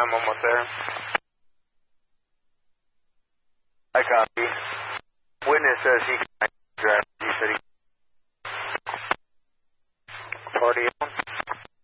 I'm almost there. I copy. Witness says he